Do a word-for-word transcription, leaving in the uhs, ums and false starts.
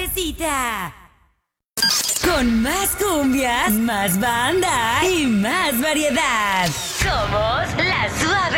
suavecita. Con más cumbias, más banda y más variedad. Somos La Suave.